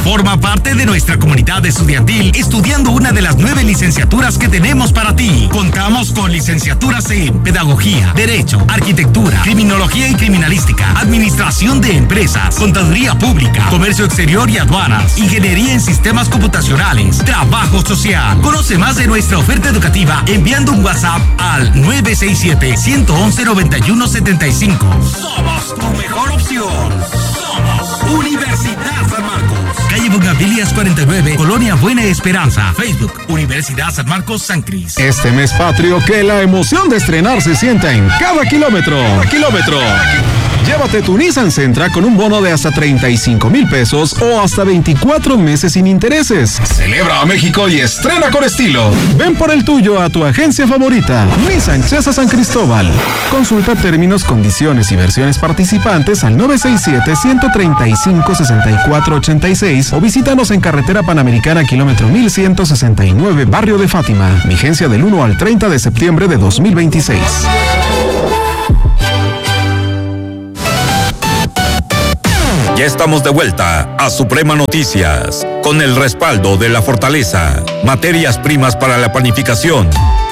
Forma parte de nuestra comunidad estudiantil estudiando una de las 9 licenciaturas que tenemos para ti. Contamos con licenciaturas en Pedagogía, Derecho, Arquitectura, Criminología y Criminalística, Administración de Empresas, Contaduría Pública, Comercio Exterior y Aduanas, Ingeniería en Sistemas Computacionales, Trabajo Social. Conoce más de nuestra oferta educativa enviando un WhatsApp al 967-111-9175. Somos tu mejor opción. Somos Universidad San Marcos. Calle Bugambilias 49, Colonia Buena Esperanza. Facebook, Universidad San Marcos San Cris. Este mes patrio, que la emoción de estrenar se sienta en cada kilómetro. Llévate tu Nissan Sentra con un bono de hasta 35,000 pesos o hasta 24 meses sin intereses. Celebra a México y estrena con estilo. Ven por el tuyo a tu agencia favorita, Nissan Chesa San Cristóbal. Consulta términos, condiciones y versiones participantes al 967-135-6486 o visítanos en Carretera Panamericana, kilómetro 1169, Barrio de Fátima. Vigencia del 1 al 30 de septiembre de 2026. Ya estamos de vuelta a Suprema Noticias, con el respaldo de La Fortaleza, materias primas para la panificación.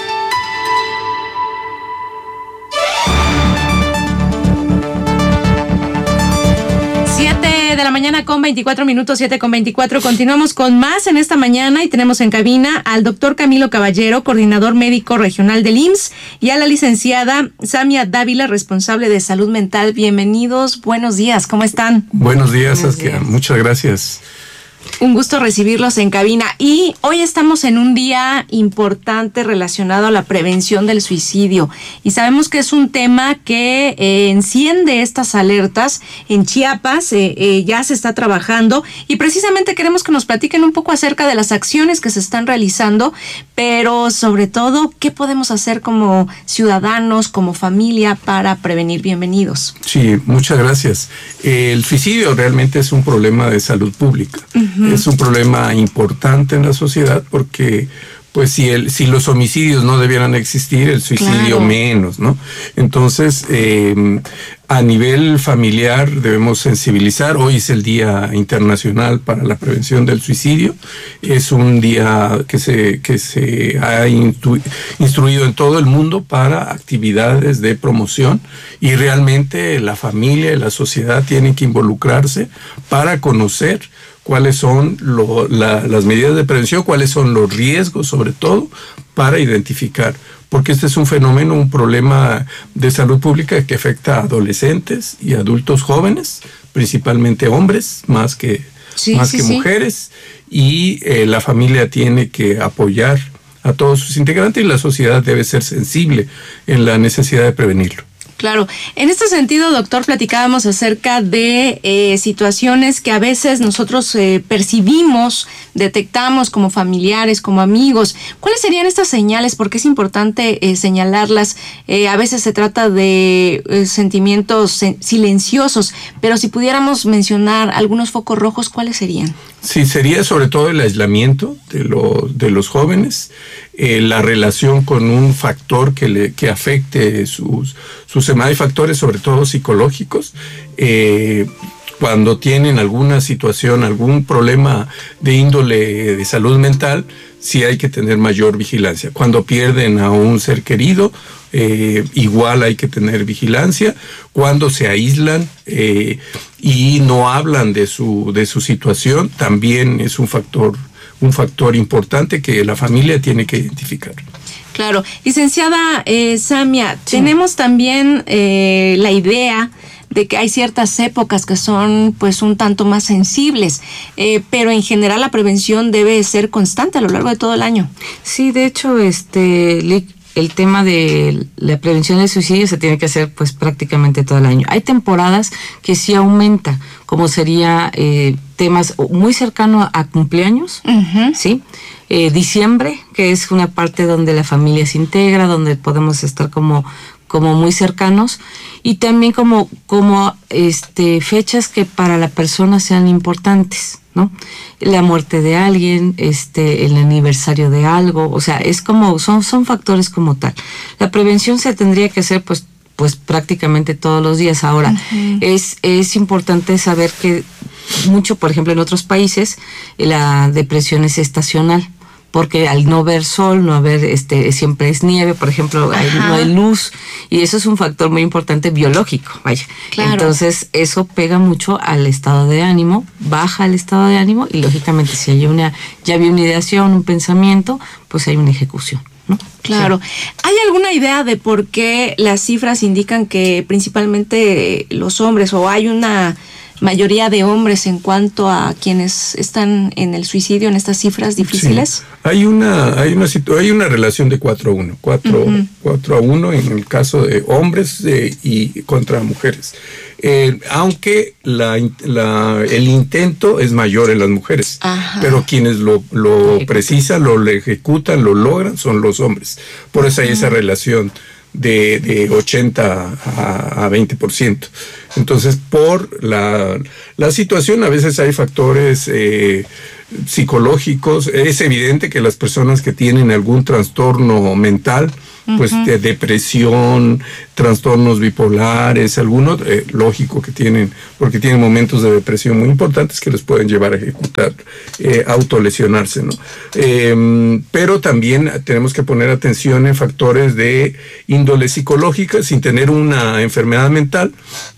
7 de la mañana con 24 minutos, 7:24. Continuamos con más en esta mañana y tenemos en cabina al doctor Camilo Caballero, coordinador médico regional del IMSS, y a la licenciada Samia Dávila, responsable de salud mental. Bienvenidos, buenos días, ¿cómo están? Buenos días, Saskia, muchas gracias. Un gusto recibirlos en cabina. Y hoy estamos en un día importante relacionado a la prevención del suicidio. Y sabemos que es un tema que enciende estas alertas. En Chiapas ya se está trabajando. Y precisamente queremos que nos platiquen un poco acerca de las acciones que se están realizando. Pero sobre todo, ¿qué podemos hacer como ciudadanos, como familia para prevenir? Bienvenidos. Sí, muchas gracias. El suicidio realmente es un problema de salud pública. Es un problema importante en la sociedad porque, pues, si los homicidios no debieran existir, el suicidio menos, ¿no? Entonces, a nivel familiar debemos sensibilizar. Hoy es el Día Internacional para la Prevención del Suicidio. Es un día que se ha instruido en todo el mundo para actividades de promoción, y realmente la familia y la sociedad tienen que involucrarse para conocer cuáles son las medidas de prevención, cuáles son los riesgos, sobre todo, para identificar. Porque este es un fenómeno, un problema de salud pública que afecta a adolescentes y adultos jóvenes, principalmente hombres, más que mujeres, y la familia tiene que apoyar a todos sus integrantes y la sociedad debe ser sensible en la necesidad de prevenirlo. Claro. En este sentido, doctor, platicábamos acerca de situaciones que a veces nosotros percibimos, detectamos como familiares, como amigos. ¿Cuáles serían estas señales? Porque es importante señalarlas. A veces se trata de sentimientos silenciosos, pero si pudiéramos mencionar algunos focos rojos, ¿cuáles serían? Sí, sería sobre todo el aislamiento de los jóvenes, la relación con un factor que afecte sus hay factores sobre todo psicológicos. Cuando tienen alguna situación, algún problema de índole de salud mental, sí hay que tener mayor vigilancia. Cuando pierden a un ser querido, igual hay que tener vigilancia. Cuando se aíslan y no hablan de su situación, también es un factor importante que la familia tiene que identificar. Claro. Licenciada Samia, sí. Tenemos también la idea de que hay ciertas épocas que son pues un tanto más sensibles, pero en general la prevención debe ser constante a lo largo de todo el año. Sí, de hecho, el tema de la prevención del suicidio se tiene que hacer pues prácticamente todo el año. Hay temporadas que sí aumenta, como sería temas muy cercanos a cumpleaños, ¿sí? Diciembre, que es una parte donde la familia se integra, donde podemos estar como muy cercanos, y también como fechas que para la persona sean importantes, ¿no? La muerte de alguien, el aniversario de algo, o sea, es como son factores como tal. La prevención se tendría que hacer pues prácticamente todos los días. Ahora, es importante saber que mucho, por ejemplo, en otros países, la depresión es estacional, porque al no ver sol, no haber, siempre es nieve, por ejemplo, no hay luz, y eso es un factor muy importante biológico, vaya. Claro. Entonces, eso pega mucho al estado de ánimo, baja el estado de ánimo, y lógicamente si hay ya había una ideación, un pensamiento, pues hay una ejecución, ¿no? Claro. Sí. ¿Hay alguna idea de por qué las cifras indican que principalmente los hombres, o hay una mayoría de hombres en cuanto a quienes están en el suicidio en estas cifras difíciles? Sí. Hay una relación de 4-1, 4-1 en el caso de hombres y contra mujeres. Aunque el intento es mayor en las mujeres, pero quienes lo precisan, lo ejecutan, lo logran, son los hombres. Por eso hay esa relación de 80 a 20%. Entonces, por la situación, a veces hay factores psicológicos. Es evidente que las personas que tienen algún trastorno mental, pues de depresión, trastornos bipolares, algunos, lógico que tienen, porque tienen momentos de depresión muy importantes que les pueden llevar a ejecutar, autolesionarse, ¿no? Pero también tenemos que poner atención en factores de índole psicológica, sin tener una enfermedad mental,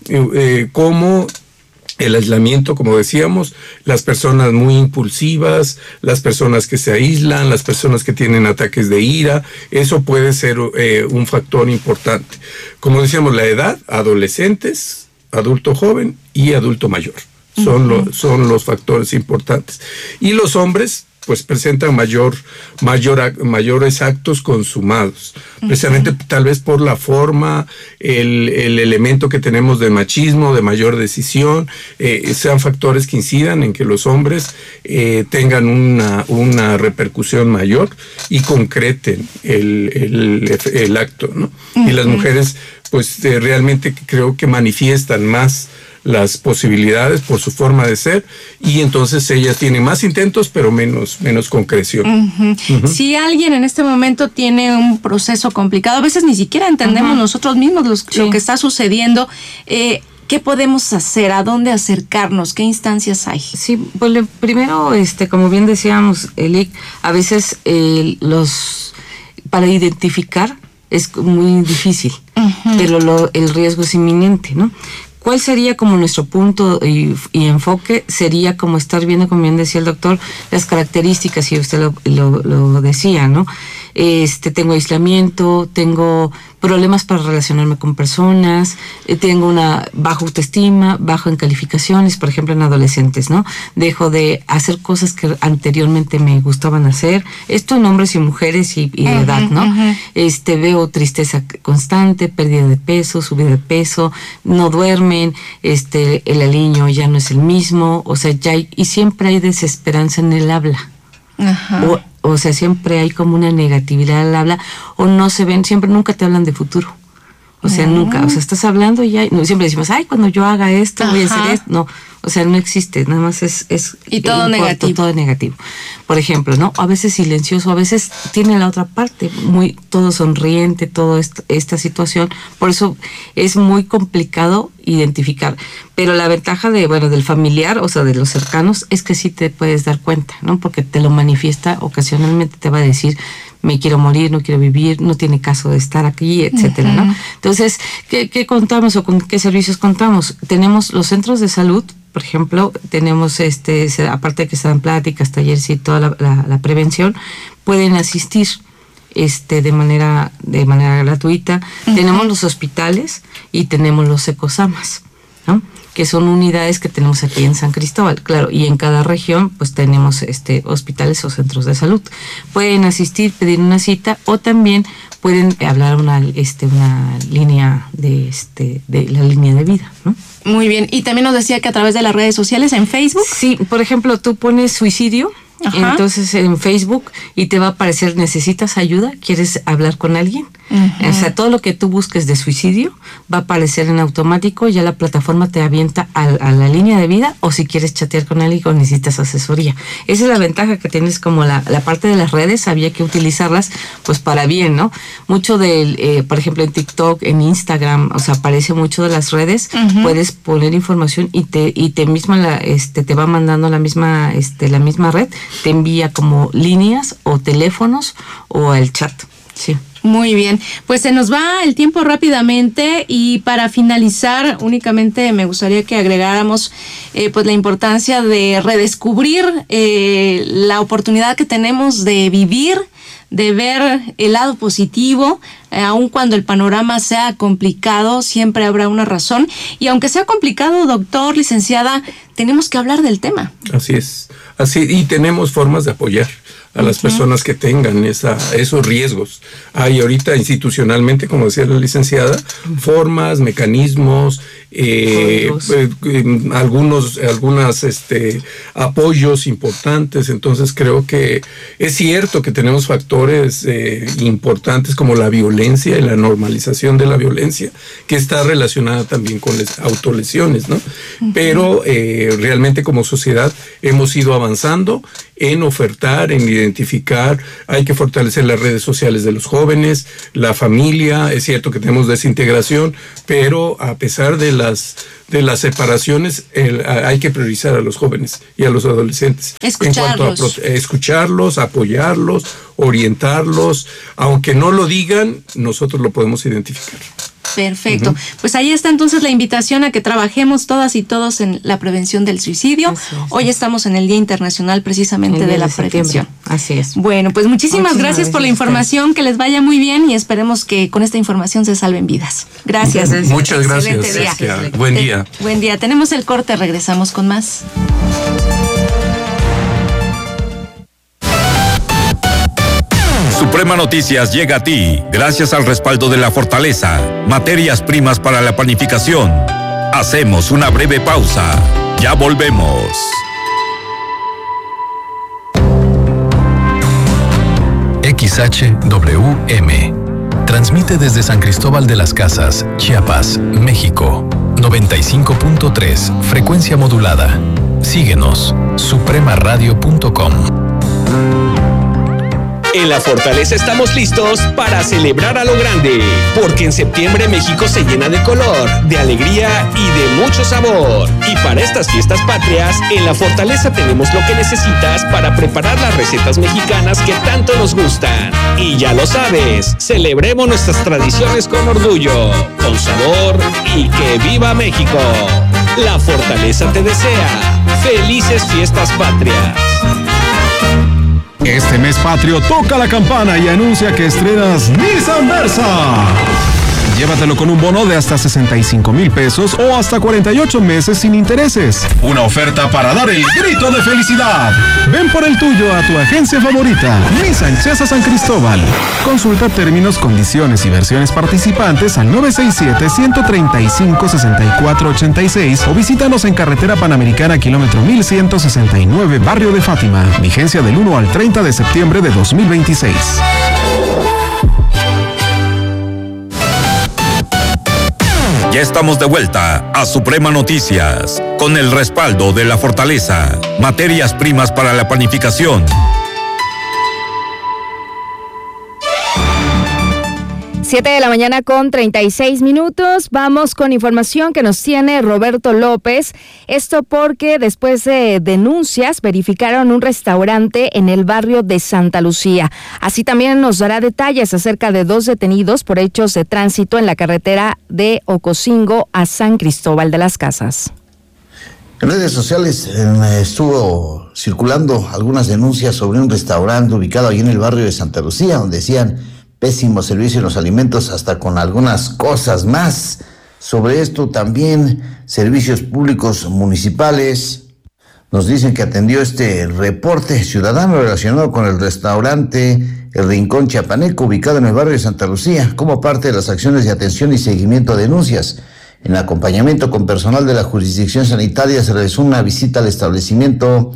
como el aislamiento, como decíamos, las personas muy impulsivas, las personas que se aíslan, las personas que tienen ataques de ira, eso puede ser un factor importante. Como decíamos, la edad, adolescentes, adulto joven y adulto mayor, son los factores importantes. Y los hombres, pues presentan mayores actos consumados, precisamente tal vez por la forma, el elemento que tenemos de machismo, de mayor decisión, sean factores que incidan en que los hombres tengan una repercusión mayor y concreten el acto, ¿no? Y las mujeres, pues realmente creo que manifiestan más las posibilidades por su forma de ser, y entonces ellas tienen más intentos pero menos concreción. Si alguien en este momento tiene un proceso complicado, a veces ni siquiera entendemos nosotros mismos lo que está sucediendo, ¿qué podemos hacer? ¿A dónde acercarnos? ¿Qué instancias hay? Sí, pues primero, como bien decíamos, Elic, a veces para identificar es muy difícil, pero el riesgo es inminente, ¿no? ¿Cuál sería como nuestro punto y enfoque? Sería como estar viendo, como bien decía el doctor, las características, y usted lo decía, ¿no? Tengo aislamiento, tengo problemas para relacionarme con personas, tengo una baja autoestima, bajo en calificaciones, por ejemplo en adolescentes, ¿no? Dejo de hacer cosas que anteriormente me gustaban hacer, esto en hombres y mujeres y de edad, ¿no? Veo tristeza constante, pérdida de peso, subida de peso, no duermen, el aliño ya no es el mismo, o sea, y siempre hay desesperanza en el habla. O sea, siempre hay como una negatividad al habla, o no se ven, nunca te hablan de futuro. O sea, nunca, o sea, estás hablando y ya, no, siempre decimos, cuando yo haga esto, voy a hacer esto. No, o sea, no existe, nada más es y todo negativo. Todo negativo. Por ejemplo, ¿no? A veces silencioso, a veces tiene la otra parte, todo sonriente, toda esta situación. Por eso es muy complicado identificar. Pero la ventaja del familiar, o sea, de los cercanos, es que sí te puedes dar cuenta, ¿no? Porque te lo manifiesta ocasionalmente, te va a decir, me quiero morir, no quiero vivir, no tiene caso de estar aquí, etcétera, ¿no? Entonces, ¿qué contamos o con qué servicios contamos? Tenemos los centros de salud, por ejemplo, tenemos aparte de que se dan pláticas, talleres y toda la prevención, pueden asistir de manera gratuita. Tenemos los hospitales y tenemos los ecosamas, ¿no? Que son unidades que tenemos aquí en San Cristóbal, claro, y en cada región pues tenemos hospitales o centros de salud. Pueden asistir, pedir una cita, o también pueden hablar una línea de la línea de vida, ¿no? Muy bien, y también nos decía que a través de las redes sociales, en Facebook. Sí, por ejemplo, tú pones suicidio, entonces en Facebook, y te va a aparecer, ¿necesitas ayuda? ¿Quieres hablar con alguien? O sea, todo lo que tú busques de suicidio va a aparecer en automático, ya la plataforma te avienta a la línea de vida, o si quieres chatear con alguien o necesitas asesoría. Esa es la ventaja que tienes, como la parte de las redes, había que utilizarlas pues para bien, ¿no? Mucho del, por ejemplo, en TikTok, en Instagram, o sea, aparece mucho de las redes, puedes poner información y te misma te va mandando la misma red, te envía como líneas o teléfonos o el chat, sí. Muy bien, pues se nos va el tiempo rápidamente, y para finalizar únicamente me gustaría que agregáramos pues la importancia de redescubrir la oportunidad que tenemos de vivir, de ver el lado positivo. Aun cuando el panorama sea complicado, siempre habrá una razón, y aunque sea complicado, doctor, licenciada, tenemos que hablar del tema. Así es, y tenemos formas de apoyar a las personas que tengan esos riesgos. Hay ahorita institucionalmente, como decía la licenciada, formas, mecanismos, algunos apoyos importantes. Entonces creo que es cierto que tenemos factores importantes como la violencia y la normalización de la violencia, que está relacionada también con las autolesiones, ¿no? Pero realmente como sociedad hemos ido avanzando en ofertar, en identificar. Hay que fortalecer las redes sociales de los jóvenes, la familia. Es cierto que tenemos desintegración, pero a pesar de las separaciones, hay que priorizar a los jóvenes y a los adolescentes. Escucharlos. En cuanto a escucharlos, apoyarlos, orientarlos. Aunque no lo digan, nosotros lo podemos identificar. Perfecto. Pues ahí está entonces la invitación a que trabajemos todas y todos en la prevención del suicidio. Hoy estamos en el Día Internacional precisamente de la prevención. Así es. Bueno, pues muchísimas gracias por la información, que les vaya muy bien, y esperemos que con esta información se salven vidas. Gracias. Muchas gracias. Día. Buen día. Buen día. Tenemos el corte, regresamos con más. Suprema Noticias llega a ti gracias al respaldo de La Fortaleza, materias primas para la panificación. Hacemos una breve pausa. Ya volvemos. XHWM transmite desde San Cristóbal de las Casas, Chiapas, México. 95.3, frecuencia modulada. Síguenos, supremaradio.com. En La Fortaleza estamos listos para celebrar a lo grande, porque en septiembre México se llena de color, de alegría y de mucho sabor. Y para estas fiestas patrias, en La Fortaleza tenemos lo que necesitas para preparar las recetas mexicanas que tanto nos gustan. Y ya lo sabes, celebremos nuestras tradiciones con orgullo, con sabor y que viva México. La Fortaleza te desea felices fiestas patrias. Este mes patrio toca la campana y anuncia que estrenas Nissan Versa. Llévatelo con un bono de hasta 65,000 pesos o hasta 48 meses sin intereses. Una oferta para dar el grito de felicidad. Ven por el tuyo a tu agencia favorita, Nissan Chesa San Cristóbal. Consulta términos, condiciones y versiones participantes al 967-135-6486 o visítanos en Carretera Panamericana, kilómetro 1169, Barrio de Fátima. Vigencia del 1 al 30 de septiembre de 2026. Ya estamos de vuelta a Suprema Noticias, con el respaldo de La Fortaleza, materias primas para la panificación. 7:36 a.m. Vamos con información que nos tiene Roberto López. Esto porque después de denuncias verificaron un restaurante en el barrio de Santa Lucía. Así también nos dará detalles acerca de 2 detenidos por hechos de tránsito en la carretera de Ocosingo a San Cristóbal de las Casas. En redes sociales estuvo circulando algunas denuncias sobre un restaurante ubicado ahí en el barrio de Santa Lucía, donde decían pésimo servicio en los alimentos, hasta con algunas cosas más. Sobre esto también servicios públicos municipales nos dicen que atendió este reporte ciudadano relacionado con el restaurante El Rincón Chiapaneco, ubicado en el barrio de Santa Lucía, como parte de las acciones de atención y seguimiento a denuncias. En acompañamiento con personal de la jurisdicción sanitaria se realizó una visita al establecimiento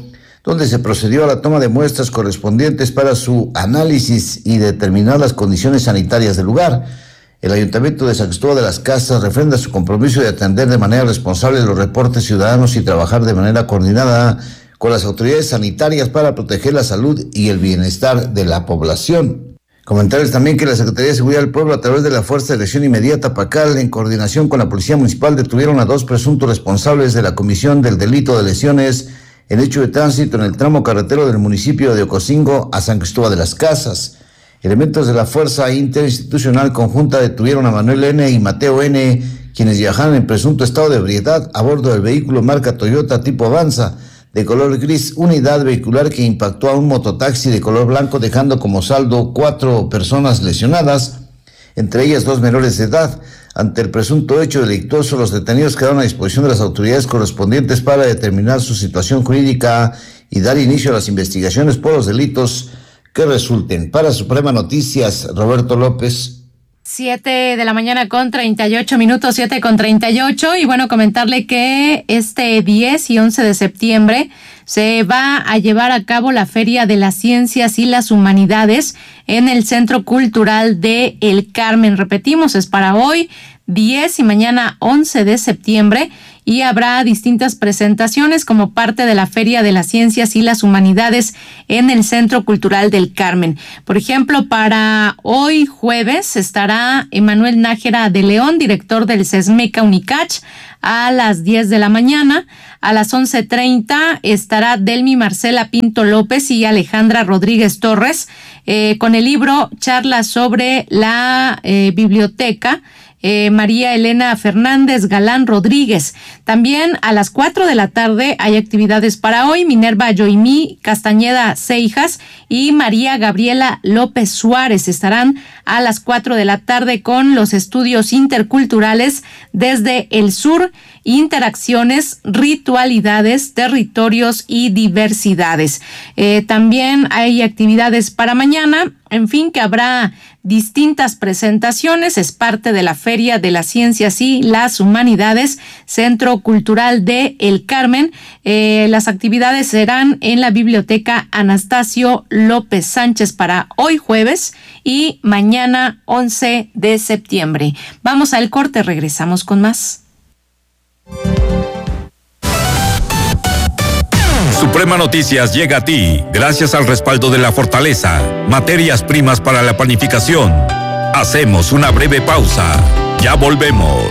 donde se procedió a la toma de muestras correspondientes para su análisis y determinar las condiciones sanitarias del lugar. El Ayuntamiento de San Cristóbal de las Casas refrenda su compromiso de atender de manera responsable los reportes ciudadanos y trabajar de manera coordinada con las autoridades sanitarias para proteger la salud y el bienestar de la población. Comentarles también que la Secretaría de Seguridad del Pueblo, a través de la Fuerza de Acción Inmediata PACAL, en coordinación con la Policía Municipal, detuvieron a 2 presuntos responsables de la comisión del delito de lesiones en hecho de tránsito en el tramo carretero del municipio de Ocosingo a San Cristóbal de las Casas. Elementos de la Fuerza Interinstitucional Conjunta detuvieron a Manuel N. y Mateo N., quienes viajaban en presunto estado de ebriedad a bordo del vehículo marca Toyota tipo Avanza, de color gris, unidad vehicular que impactó a un mototaxi de color blanco, dejando como saldo 4 personas lesionadas, entre ellas 2 menores de edad. Ante el presunto hecho delictuoso, los detenidos quedaron a disposición de las autoridades correspondientes para determinar su situación jurídica y dar inicio a las investigaciones por los delitos que resulten. Para Suprema Noticias, Roberto López. 7 de la mañana con 38 minutos, 7:38, y bueno, comentarle que este 10 y 11 de septiembre se va a llevar a cabo la Feria de las Ciencias y las Humanidades en el Centro Cultural de El Carmen. Repetimos, es para hoy 10 y mañana 11 de septiembre, y habrá distintas presentaciones como parte de la Feria de las Ciencias y las Humanidades en el Centro Cultural del Carmen. Por ejemplo, para hoy jueves estará Emanuel Nájera de León, director del CESMECA Unicach, a las 10 de la mañana. A las 11:30 estará Delmi Marcela Pinto López y Alejandra Rodríguez Torres con el libro Charlas sobre la biblioteca, María Elena Fernández Galán Rodríguez. También a las 4 de la tarde hay actividades para hoy. Minerva Yoimí Castañeda Seijas y María Gabriela López Suárez estarán a las 4 de la tarde con los estudios interculturales desde el sur, interacciones, ritualidades, territorios y diversidades. También hay actividades para mañana, en fin, que habrá distintas presentaciones. Es parte de la Feria de las Ciencias y las Humanidades, Centro Cultural de El Carmen. Las actividades serán en la Biblioteca Anastasio López Sánchez para hoy jueves y mañana 11 de septiembre. Vamos al corte, regresamos con más. Suprema Noticias llega a ti gracias al respaldo de La Fortaleza, materias primas para la panificación. Hacemos una breve pausa. Ya volvemos.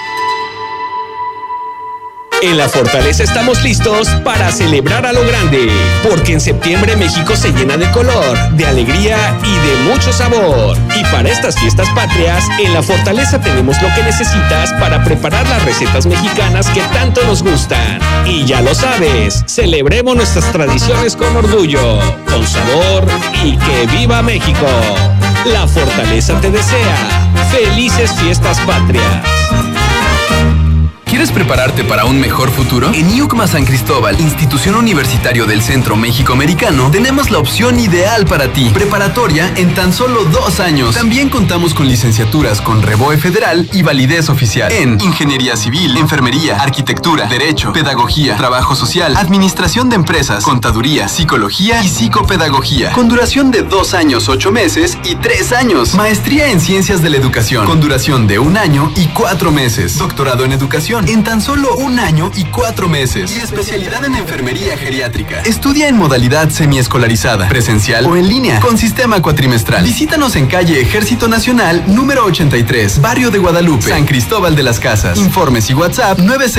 En La Fortaleza estamos listos para celebrar a lo grande, porque en septiembre México se llena de color, de alegría y de mucho sabor. Y para estas fiestas patrias, en La Fortaleza tenemos lo que necesitas para preparar las recetas mexicanas que tanto nos gustan. Y ya lo sabes, celebremos nuestras tradiciones con orgullo, con sabor y que viva México. La Fortaleza te desea felices fiestas patrias. ¿Quieres prepararte para un mejor futuro? En IUCMA San Cristóbal, institución universitario del Centro México-Americano, tenemos la opción ideal para ti. Preparatoria en tan solo 2 años. También contamos con licenciaturas con REBOE federal y validez oficial en Ingeniería Civil, Enfermería, Arquitectura, Derecho, Pedagogía, Trabajo Social, Administración de Empresas, Contaduría, Psicología y Psicopedagogía. Con duración de 2 años, 8 meses y 3 años. Maestría en Ciencias de la Educación, con duración de 1 año y 4 meses. Doctorado en Educación en tan solo 1 año y 4 meses. Y especialidad en enfermería geriátrica. Estudia en modalidad semiescolarizada, presencial o en línea, con sistema cuatrimestral. Visítanos en calle Ejército Nacional, número 83, Barrio de Guadalupe, San Cristóbal de las Casas. Informes y WhatsApp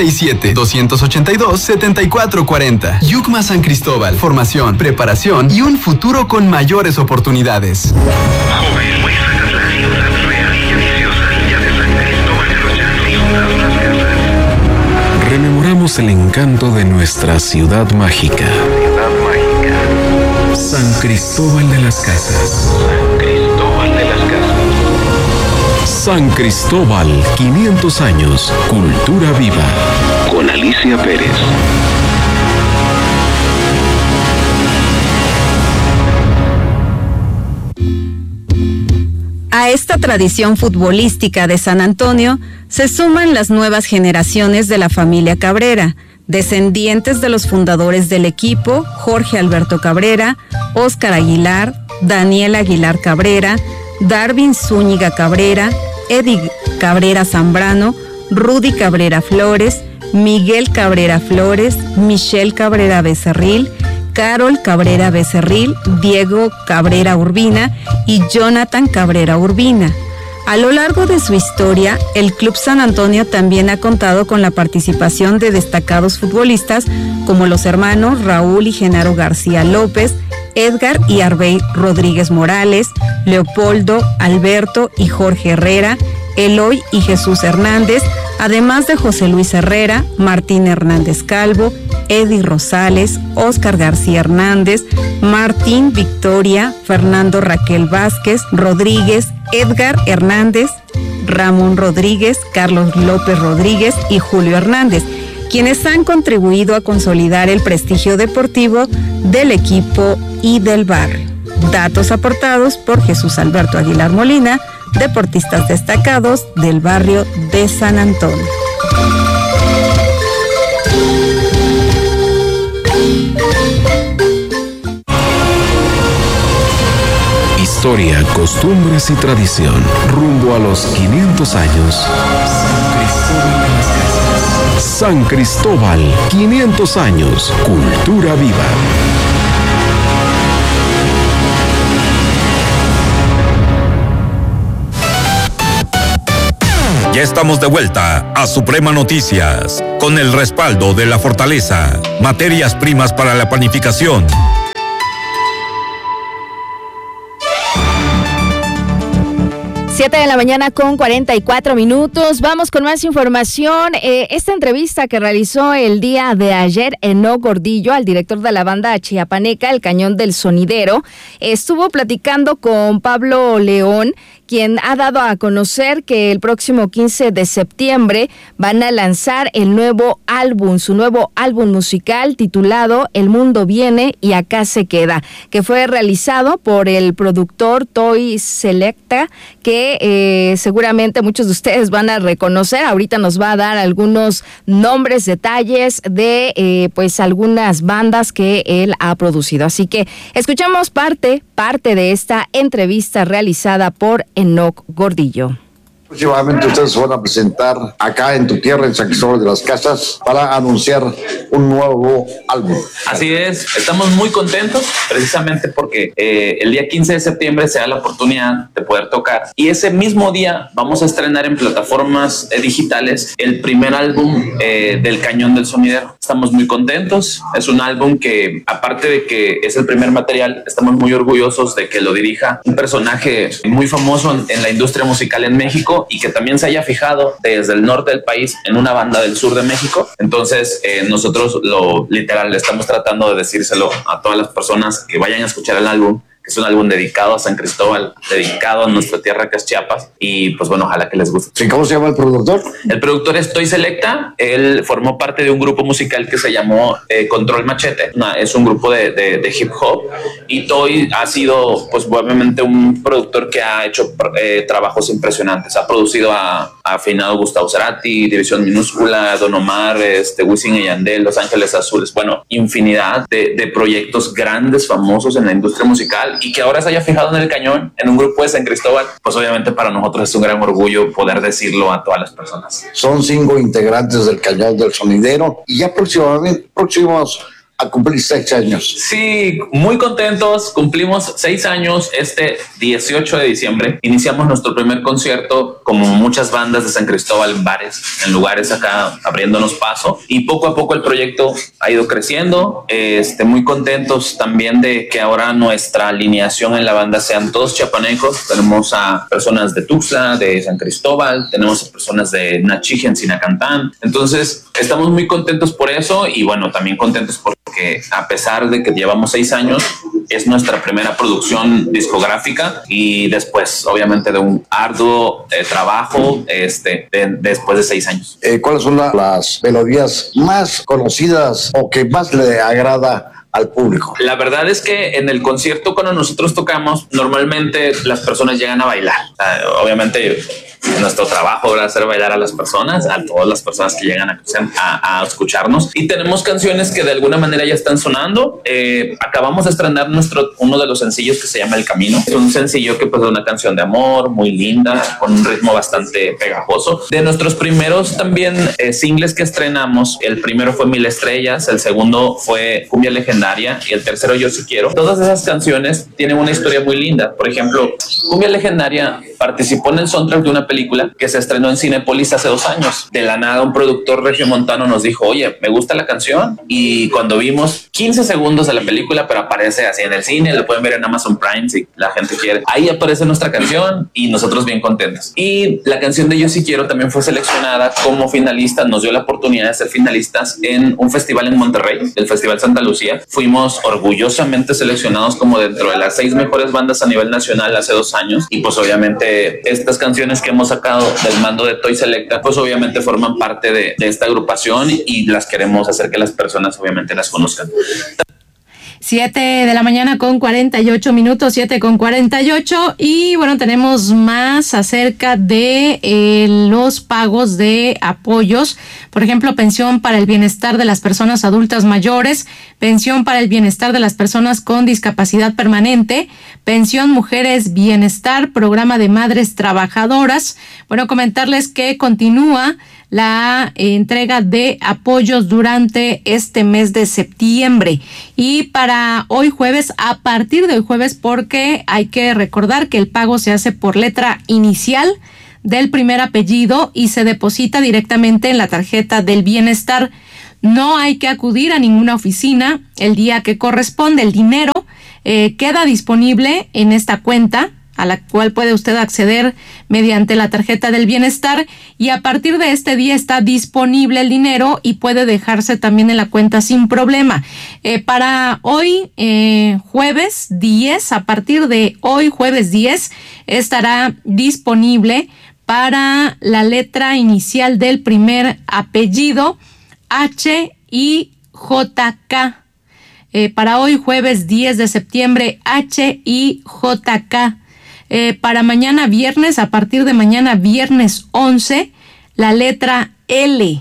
967-282-7440. IUCMA San Cristóbal. Formación, preparación y un futuro con mayores oportunidades. Joven, muéstranos la ciudad real y ambiciosa ya de San Cristóbal de los Llanos. Rememoramos el encanto de nuestra ciudad mágica. San Cristóbal de las Casas. San Cristóbal de las Casas. San Cristóbal, 500 años, cultura viva. Con Alicia Pérez. A esta tradición futbolística de San Antonio se suman las nuevas generaciones de la familia Cabrera, descendientes de los fundadores del equipo, Jorge Alberto Cabrera, Óscar Aguilar, Daniel Aguilar Cabrera, Darwin Zúñiga Cabrera, Eddie Cabrera Zambrano, Rudy Cabrera Flores, Miguel Cabrera Flores, Michelle Cabrera Becerril, Carol Cabrera Becerril, Diego Cabrera Urbina y Jonathan Cabrera Urbina. A lo largo de su historia, el Club San Antonio también ha contado con la participación de destacados futbolistas como los hermanos Raúl y Genaro García López, Edgar y Arbey Rodríguez Morales, Leopoldo, Alberto y Jorge Herrera, Eloy y Jesús Hernández, además de José Luis Herrera, Martín Hernández Calvo, Eddie Rosales, Óscar García Hernández, Martín Victoria, Fernando Raquel Vázquez, Rodríguez, Edgar Hernández, Ramón Rodríguez, Carlos López Rodríguez y Julio Hernández, quienes han contribuido a consolidar el prestigio deportivo del equipo y del barrio. Datos aportados por Jesús Alberto Aguilar Molina, deportistas destacados del barrio de San Antonio. Historia, costumbres y tradición. Rumbo a los 500 años. San Cristóbal, 500 años. Cultura viva. Ya estamos de vuelta a Suprema Noticias, con el respaldo de La Fortaleza, materias primas para la panificación. 7 de la mañana con 44 minutos. Vamos con más información. Esta entrevista que realizó el día de ayer Enoc Gordillo al director de la banda chiapaneca El Cañón del Sonidero, estuvo platicando con Pablo León, quien ha dado a conocer que el próximo 15 de septiembre van a lanzar el nuevo álbum, su nuevo álbum musical titulado El Mundo Viene y Acá Se Queda, que fue realizado por el productor Toy Selecta, que seguramente muchos de ustedes van a reconocer. Ahorita nos va a dar algunos nombres, detalles de pues algunas bandas que él ha producido. Así que escuchamos parte de esta entrevista realizada por Enoc Gordillo. Próximamente ustedes se van a presentar acá en tu tierra, en San Cristóbal de las Casas, para anunciar un nuevo álbum. Así es, estamos muy contentos precisamente porque el día 15 de septiembre se da la oportunidad de poder tocar y ese mismo día vamos a estrenar en plataformas digitales el primer álbum del Cañón del Sonidero. Estamos muy contentos, es un álbum que aparte de que es el primer material, estamos muy orgullosos de que lo dirija un personaje muy famoso en la industria musical en México y que también se haya fijado desde el norte del país en una banda del sur de México. Entonces nosotros literal estamos tratando de decírselo a todas las personas que vayan a escuchar el álbum, que es un álbum dedicado a San Cristóbal, dedicado a nuestra tierra que es Chiapas, y pues bueno, ojalá que les guste. ¿Sí? ¿Cómo se llama el productor? El productor es Toy Selecta. Él formó parte de un grupo musical que se llamó Control Machete. Es un grupo de hip hop, y Toy ha sido pues obviamente un productor que ha hecho trabajos impresionantes. Ha producido a afinado Gustavo Cerati, División Minúscula, Don Omar, Wisin y Yandel, Los Ángeles Azules, bueno, infinidad de proyectos grandes, famosos en la industria musical, y que ahora se haya fijado en El Cañón, en un grupo de San Cristóbal, pues obviamente para nosotros es un gran orgullo poder decirlo a todas las personas. Son 5 integrantes del Cañón del Sonidero y ya próximos a cumplir 6 años. Sí, muy contentos. Cumplimos 6 años este 18 de diciembre. Iniciamos nuestro primer concierto, como muchas bandas de San Cristóbal, en bares, en lugares acá, abriéndonos paso. Y poco a poco el proyecto ha ido creciendo. Muy contentos también de que ahora nuestra alineación en la banda sean todos chiapanecos. Tenemos a personas de Tuxtla, de San Cristóbal, tenemos a personas de Nachige en Sinacantán. Entonces, estamos muy contentos por eso, y bueno, también contentos porque a pesar de que llevamos 6 años, es nuestra primera producción discográfica, y después obviamente de un arduo trabajo después de 6 años. ¿Cuáles son las melodías más conocidas o que más le agrada al público? La verdad es que en el concierto, cuando nosotros tocamos, normalmente las personas llegan a bailar. Obviamente nuestro trabajo era hacer bailar a las personas, a todas las personas que llegan a escucharnos, y tenemos canciones que de alguna manera ya están sonando. Acabamos de estrenar uno de los sencillos que se llama El Camino. Es un sencillo que pues es una canción de amor muy linda, con un ritmo bastante pegajoso. De nuestros primeros también singles que estrenamos, el primero fue Mil Estrellas, el segundo fue Cumbia Legendaria y el tercero Yo Sí Quiero. Todas esas canciones tienen una historia muy linda. Por ejemplo, Cumbia Legendaria participó en el soundtrack de una película que se estrenó en Cinépolis hace 2 años. De la nada, un productor regiomontano nos dijo, oye, me gusta la canción, y cuando vimos 15 segundos de la película, pero aparece así en el cine, lo pueden ver en Amazon Prime si la gente quiere. Ahí aparece nuestra canción y nosotros bien contentos. Y la canción de Yo Sí Quiero también fue seleccionada como finalista, nos dio la oportunidad de ser finalistas en un festival en Monterrey, el Festival Santa Lucía. Fuimos orgullosamente seleccionados como dentro de las 6 mejores bandas a nivel nacional hace 2 años, y pues obviamente estas canciones que hemos sacado del mando de Toy Selecta, pues obviamente forman parte de esta agrupación y las queremos hacer que las personas obviamente las conozcan. 7:48 a.m, 7:48, y bueno, tenemos más acerca de los pagos de apoyos. Por ejemplo, pensión para el bienestar de las personas adultas mayores, pensión para el bienestar de las personas con discapacidad permanente, pensión mujeres bienestar, programa de madres trabajadoras. Bueno, comentarles que continúa la entrega de apoyos durante este mes de septiembre, y para hoy jueves, a partir de hoy jueves, porque hay que recordar que el pago se hace por letra inicial del primer apellido y se deposita directamente en la tarjeta del bienestar. No hay que acudir a ninguna oficina el día que corresponde. El dinero queda disponible en esta cuenta, a la cual puede usted acceder mediante la tarjeta del bienestar, y a partir de este día está disponible el dinero y puede dejarse también en la cuenta sin problema. Para hoy, jueves 10, a partir de hoy, jueves 10, estará disponible para la letra inicial del primer apellido, H y JK. Para hoy, jueves 10 de septiembre, H y JK. Para mañana viernes, a partir de mañana viernes 11, la letra L.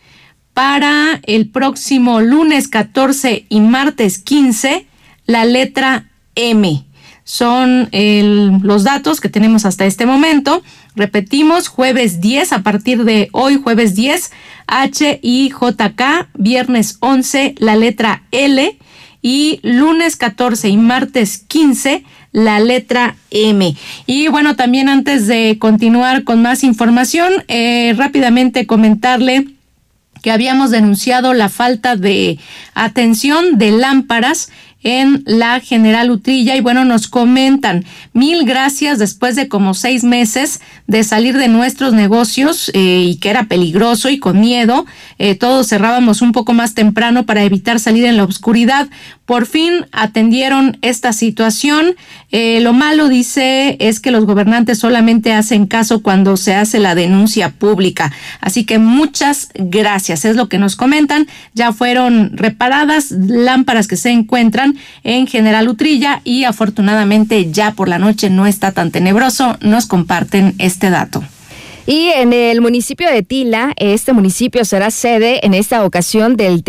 Para el próximo lunes 14 y martes 15, la letra M. Son los datos que tenemos hasta este momento. Repetimos, jueves 10, a partir de hoy, jueves 10, H y JK, viernes 11, la letra L, y lunes 14 y martes 15, la letra M. Y bueno, también antes de continuar con más información, rápidamente comentarle que habíamos denunciado la falta de atención de lámparas en la General Utrilla, y bueno, nos comentan, 1000 gracias, después de como 6 meses de salir de nuestros negocios y que era peligroso y con miedo, todos cerrábamos un poco más temprano para evitar salir en la oscuridad. Por fin atendieron esta situación. Lo malo, dice, es que los gobernantes solamente hacen caso cuando se hace la denuncia pública. Así que muchas gracias, es lo que nos comentan. Ya fueron reparadas lámparas que se encuentran en General Utrilla y afortunadamente ya por la noche no está tan tenebroso. Nos comparten este dato. Y en el municipio de Tila, este municipio será sede en esta ocasión del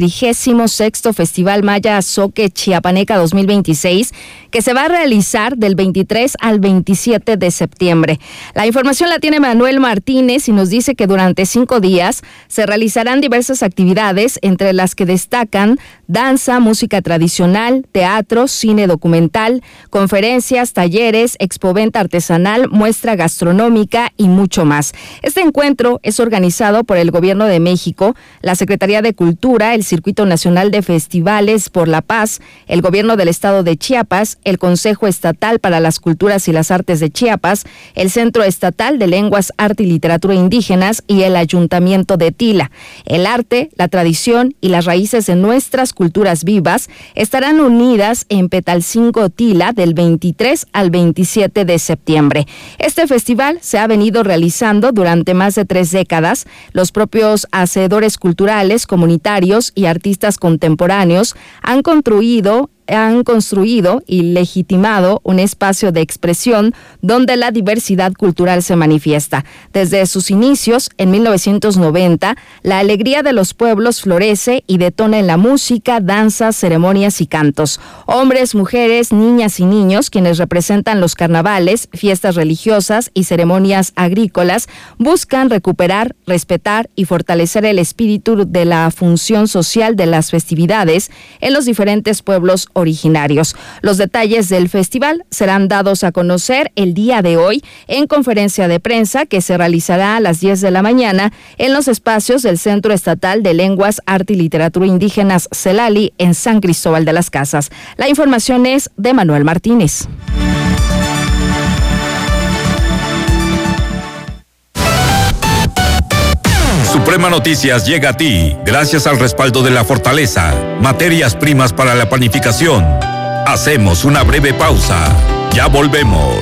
36º Festival Maya Zoque Chiapaneca 2026, que se va a realizar del 23 al 27 de septiembre. La información la tiene Manuel Martínez y nos dice que durante 5 días se realizarán diversas actividades, entre las que destacan danza, música tradicional, teatro, cine documental, conferencias, talleres, expoventa artesanal, muestra gastronómica y mucho más. Este encuentro es organizado por el Gobierno de México, la Secretaría de Cultura, el Circuito Nacional de Festivales por la Paz, el Gobierno del Estado de Chiapas, el Consejo Estatal para las Culturas y las Artes de Chiapas, el Centro Estatal de Lenguas, Arte y Literatura Indígenas y el Ayuntamiento de Tila. El arte, la tradición y las raíces de nuestras culturas vivas estarán unidas en Petalcingo, Tila, del 23 al 27 de septiembre. Este festival se ha venido realizando embargo, durante más de 3 décadas, los propios hacedores culturales, comunitarios y artistas contemporáneos han construido y legitimado un espacio de expresión donde la diversidad cultural se manifiesta. Desde sus inicios, en 1990, la alegría de los pueblos florece y detona en la música, danzas, ceremonias y cantos. Hombres, mujeres, niñas y niños, quienes representan los carnavales, fiestas religiosas y ceremonias agrícolas, buscan recuperar, respetar y fortalecer el espíritu de la función social de las festividades en los diferentes pueblos originarios. Los detalles del festival serán dados a conocer el día de hoy en conferencia de prensa que se realizará a las 10 de la mañana en los espacios del Centro Estatal de Lenguas, Arte y Literatura Indígenas CELALI en San Cristóbal de las Casas. La información es de Manuel Martínez. Suprema Noticias llega a ti gracias al respaldo de La Fortaleza, materias primas para la panificación. Hacemos una breve pausa. Ya volvemos.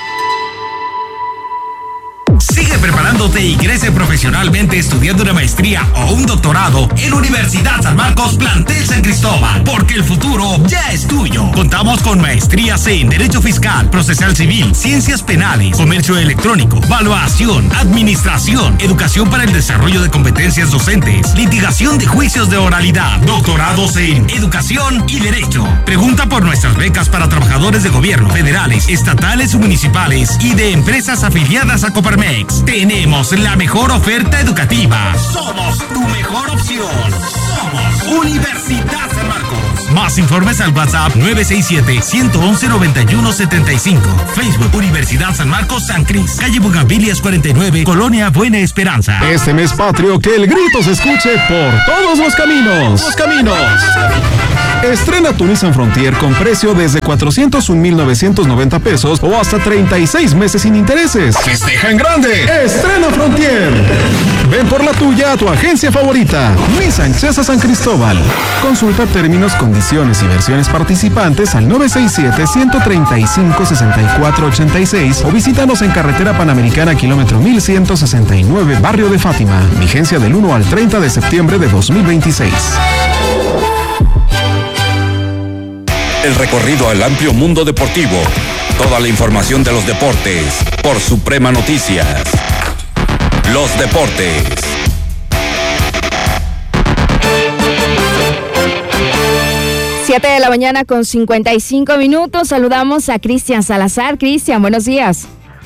Sigue preparándote y crece profesionalmente estudiando una maestría o un doctorado en Universidad San Marcos Plantel San Cristóbal, porque el futuro ya es tuyo. Contamos con maestrías en Derecho Fiscal, Procesal Civil, Ciencias Penales, Comercio Electrónico, Valuación, Administración, Educación para el Desarrollo de Competencias Docentes, Litigación de Juicios de Oralidad, doctorados en Educación y Derecho. Pregunta por nuestras becas para trabajadores de gobierno, federales, estatales o municipales y de empresas afiliadas a Coparmex. Tenemos la mejor oferta educativa. Somos tu mejor opción. Somos Universidad San Marcos. Más informes al WhatsApp 967-111-9175. Facebook Universidad San Marcos San Cris. Calle Bugambilias 49, Colonia Buena Esperanza. Este mes patrio, que el grito se escuche por todos los caminos. Estrena tu Nissan Frontier con precio desde 401,990 pesos o hasta 36 meses sin intereses. ¡Festeja en grande! ¡Estrena Frontier! Ven por la tuya a tu agencia favorita, Nissan Chesa San Cristóbal. Consulta términos, condiciones y versiones participantes al 967-135-6486 o visítanos en Carretera Panamericana, kilómetro 1169, Barrio de Fátima. Vigencia del 1 al 30 de septiembre de 2026. El recorrido al amplio mundo deportivo. Toda la información de los deportes por Suprema Noticias. Los deportes. Siete de la mañana con 55 minutos. Saludamos a Cristian Salazar. Cristian, buenos días.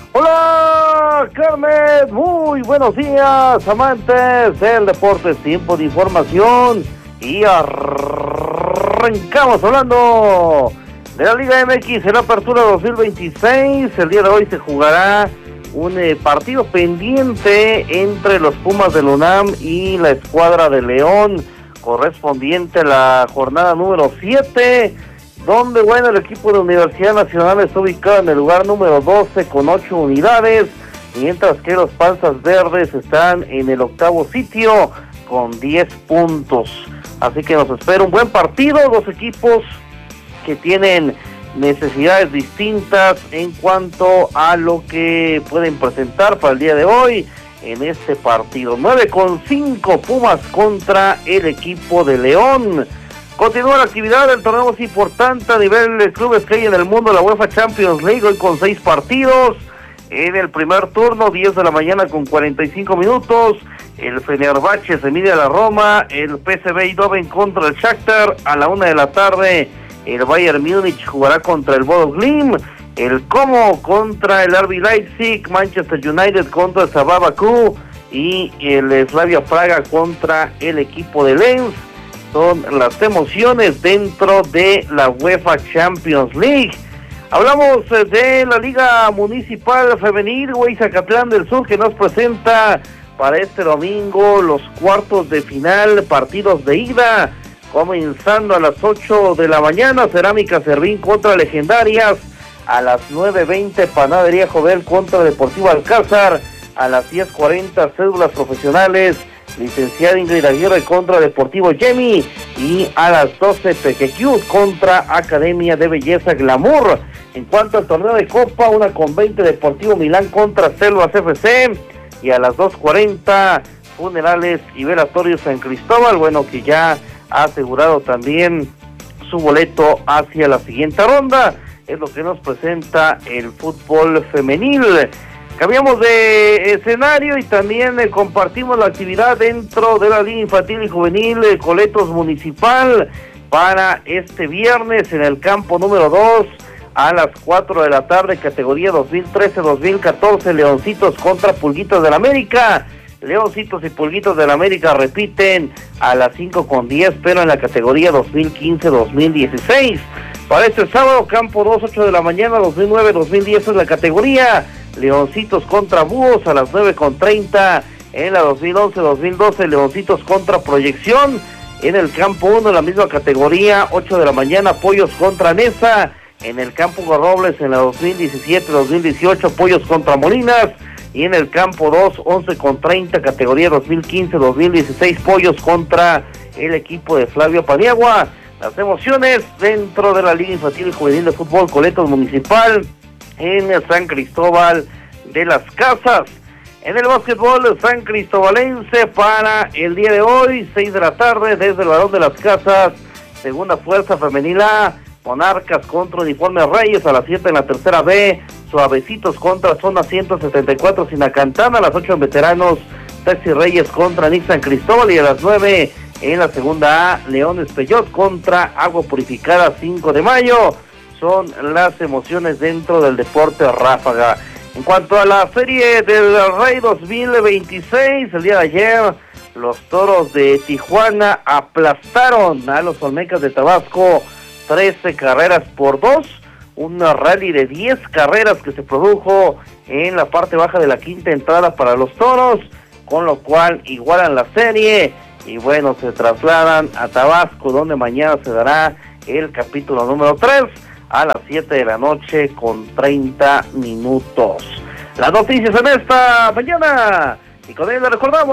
Hola, Carmen. Muy buenos días, amantes del deporte. Tiempo de información y arrancamos hablando de la Liga MX en la apertura 2026. El día de hoy se jugará un partido pendiente entre los Pumas de la UNAM y la Escuadra de León, correspondiente a la jornada número 7, donde, bueno, el equipo de Universidad Nacional está ubicado en el lugar número 12 con 8 unidades, mientras que los Panzas Verdes están en el 8º sitio con 10 puntos. Así que nos espera un buen partido, dos equipos que tienen necesidades distintas en cuanto a lo que pueden presentar para el día de hoy en este partido. 9:5 Pumas contra el equipo de León. Continúa la actividad del torneo más importante a nivel de clubes que hay en el mundo, la UEFA Champions League, hoy con 6 partidos. En el primer turno, 10 de la mañana con 45 minutos, el Fenerbahce se mide a la Roma, el PSV Eindhoven contra el Shakhtar, a la 1 de la tarde el Bayern Múnich jugará contra el Bodo Glimt, el Como contra el RB Leipzig, Manchester United contra el Sabah Bakú y el Slavia Praga contra el equipo de Lens. Son las emociones dentro de la UEFA Champions League. Hablamos de la Liga Municipal Femenil, Zacatlán del Sur, que nos presenta para este domingo los cuartos de final, partidos de ida, comenzando a las 8 de la mañana, Cerámica Servín contra Legendarias, a las 9:20 Panadería Jovel contra Deportivo Alcázar, a las 10:40 Cédulas Profesionales, Licenciada Ingrid Aguirre contra Deportivo Yemi, y a las 12 Pequequiut contra Academia de Belleza Glamour. En cuanto al torneo de Copa, 1:20 Deportivo Milán contra Selvas FC, y a las 2:40 Funerales y Velatorios San Cristóbal, bueno, que ya ha asegurado también su boleto hacia la siguiente ronda. Es lo que nos presenta el fútbol femenil. Cambiamos de escenario y también compartimos la actividad dentro de la Liga Infantil y Juvenil Coletos Municipal para este viernes en el campo número 2 a las 4 de la tarde, categoría 2013-2014, Leoncitos contra Pulguitos del América. Leoncitos y Pulguitos del América repiten a las 5:10, pero en la categoría 2015-2016. Para este sábado, campo 2, 8 de la mañana, 2009-2010 es la categoría. Leoncitos contra Búhos a las 9:30. En la 2011-2012, Leoncitos contra Proyección. En el campo 1, la misma categoría, 8 de la mañana, Pollos contra Nesa. En el campo Robles, en la 2017-2018, Pollos contra Molinas. Y en el campo 2, 11:30, categoría 2015-2016, Pollos contra el equipo de Flavio Paniagua. Las emociones dentro de la Liga Infantil y Juvenil de Fútbol Coletos Municipal en San Cristóbal de las Casas. En el básquetbol san cristobalense para el día de hoy, 6 de la tarde, desde el Barón de las Casas, segunda fuerza femenil A, Monarcas contra Uniformes Reyes, a las 7 en la tercera B, Suavecitos contra Zona 174 Sinacantana, a las 8 en Veteranos, Taxi Reyes contra Nix San Cristóbal, y a las 9 en la segunda A, Leones Peyot contra Agua Purificada 5 de Mayo. Son las emociones dentro del deporte ráfaga. En cuanto a la Serie del Rey 2026, el día de ayer, los Toros de Tijuana aplastaron a los Olmecas de Tabasco 13 carreras por 2, un rally de 10 carreras que se produjo en la parte baja de la quinta entrada para los Toros, con lo cual igualan la serie y bueno, se trasladan a Tabasco, donde mañana se dará el capítulo número 3 a las 7 de la noche con 30 minutos. Las noticias en esta mañana, y con ello le recordamos